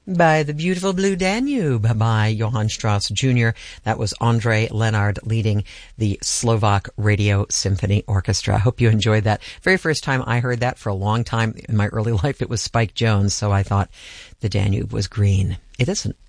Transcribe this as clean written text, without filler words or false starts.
By the Beautiful Blue Danube by Johann Strauss Jr. That was André Lenard leading the Slovak Radio Symphony Orchestra. I hope you enjoyed that. Very first time I heard that for a long time in my early life, it was Spike Jones, so I thought the Danube was green. It isn't.